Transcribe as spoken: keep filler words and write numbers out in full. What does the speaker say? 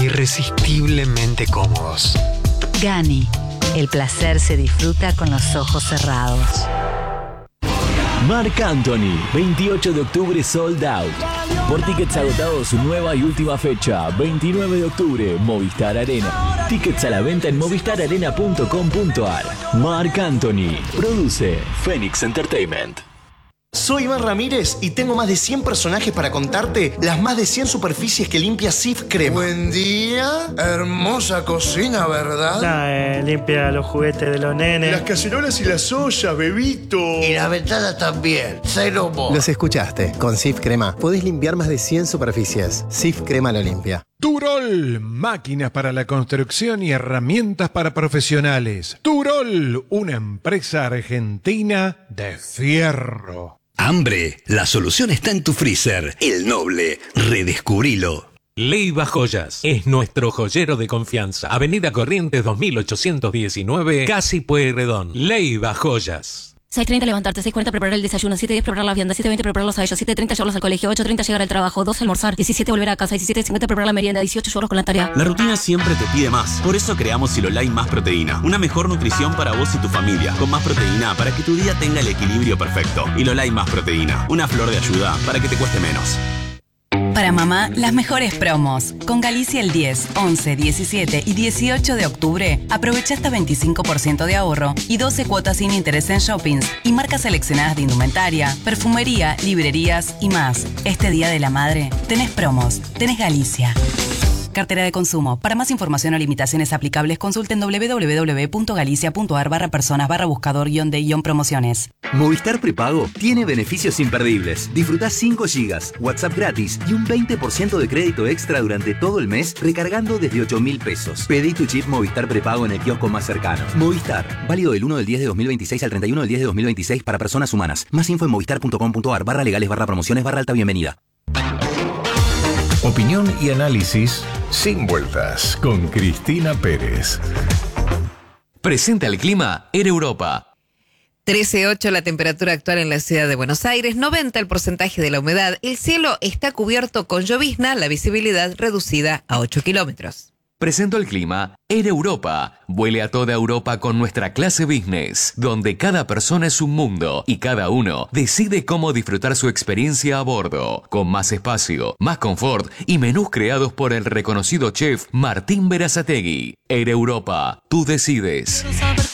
irresistiblemente cómodos. Gani, el placer se disfruta con los ojos cerrados. Marc Anthony, veintiocho de octubre sold out. Por tickets agotados, su nueva y última fecha, veintinueve de octubre, Movistar Arena. Tickets a la venta en movistar arena punto com punto ar. Marc Anthony, produce Phoenix Entertainment. Soy Iván Ramírez y tengo más de cien personajes para contarte las más de cien superficies que limpia Cif Crema. Buen día, hermosa cocina, ¿verdad? Nah, eh, limpia los juguetes de los nenes. Las cacerolas y las ollas, bebito. Y las ventanas también, cero mo. Los escuchaste, con Cif Crema podés limpiar más de cien superficies. Cif Crema lo limpia. Turol, máquinas para la construcción y herramientas para profesionales. Turol, una empresa argentina de fierro. Hambre, la solución está en tu freezer. El Noble, redescubrilo. Leiva Joyas es nuestro joyero de confianza. Avenida Corrientes dos mil ochocientos diecinueve, Casi Pueyrredón. Leiva Joyas. seis treinta levantarte, seis cuarenta preparar el desayuno, siete diez preparar la vianda, siete veinte prepararlos a ellos, siete treinta llevarlos al colegio, ocho treinta llegar al trabajo, doce almorzar, diecisiete volver a casa, diecisiete cincuenta preparar la merienda, dieciocho llevarlos con la tarea. La rutina siempre te pide más. Por eso creamos Silolai Más Proteína. Una mejor nutrición para vos y tu familia. Con más proteína para que tu día tenga el equilibrio perfecto. Hilolai Más Proteína. Una flor de ayuda para que te cueste menos. Para mamá, las mejores promos. Con Galicia el diez, once, diecisiete y dieciocho de octubre, aprovecha hasta veinticinco por ciento de ahorro y doce cuotas sin interés en shoppings y marcas seleccionadas de indumentaria, perfumería, librerías y más. Este Día de la Madre, tenés promos, tenés Galicia. Cartera de consumo. Para más información o limitaciones aplicables, consulten doble u doble u doble u punto galicia punto ar barra personas barra buscador guión de guión promociones. Movistar Prepago tiene beneficios imperdibles. Disfrutá cinco gigas, WhatsApp gratis y un veinte por ciento de crédito extra durante todo el mes recargando desde ocho mil pesos. Pedí tu chip Movistar Prepago en el kiosco más cercano. Movistar. Válido del uno del diez de dos mil veintiséis al treinta y uno del diez de dos mil veintiséis para personas humanas. Más info en movistar punto com punto ar barra legales barra promociones barra alta bienvenida. Opinión y análisis sin vueltas con Cristina Pérez. Presenta el clima Air Europa. trece punto ocho la temperatura actual en la ciudad de Buenos Aires, noventa el porcentaje de la humedad, el cielo está cubierto con llovizna, la visibilidad reducida a ocho kilómetros. Presento el clima Air Europa. Vuele a toda Europa con nuestra clase business, donde cada persona es un mundo y cada uno decide cómo disfrutar su experiencia a bordo, con más espacio, más confort y menús creados por el reconocido chef Martín Berazategui. Air Europa, tú decides.